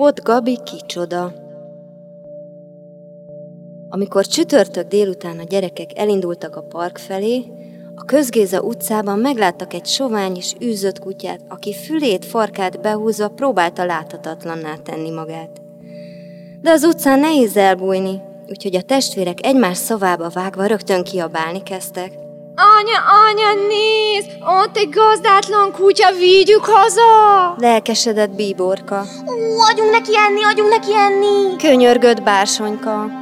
Bot Gabi kicsoda. Amikor csütörtök délután a gyerekek elindultak a park felé, a Közgéza utcában megláttak egy sovány és űzött kutyát, aki fülét, farkát behúzva próbálta láthatatlanná tenni magát. De az utcán nehéz elbújni, úgyhogy a testvérek egymás szavába vágva rögtön kiabálni kezdtek. Anya, nézd! Ott egy gazdátlan kutya, vigyük haza! Lelkesedett Bíborka. Adjunk neki enni! Könyörgött Bársonyka.